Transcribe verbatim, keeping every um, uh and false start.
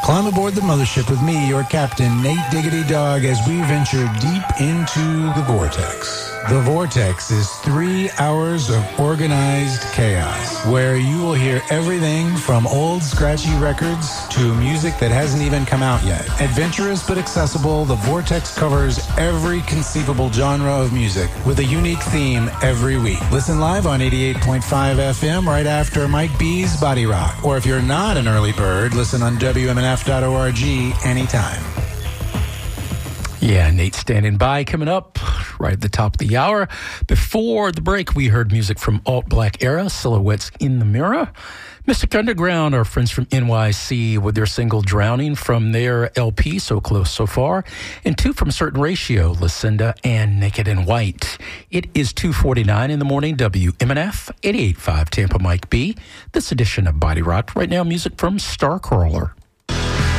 Climb aboard the mothership with me, your captain, Nate Diggity Dog, as we venture deep into the Vortex. The Vortex is three hours of organized chaos, where you will hear everything from old scratchy records to music that hasn't even come out yet. Adventurous but accessible, the Vortex covers every conceivable genre of music with a unique theme every week. Listen live on eighty-eight point five F M right after Mike B's Body Rock. Or if you're not an early bird, listen on W M N F dot org anytime. Yeah, Nate standing by. Coming up right at the top of the hour. Before the break, we heard music from Alt Black Era, Silhouettes in the Mirror. Mystic Underground, our friends from N Y C, with their single Drowning from their L P, So Close, So Far. And two from Certain Ratio, Lucinda and Naked and White. It is two forty-nine in the morning, W M N F, eighty-eight point five Tampa Mike B. This edition of Body Rock. Right now, music from Starcrawler.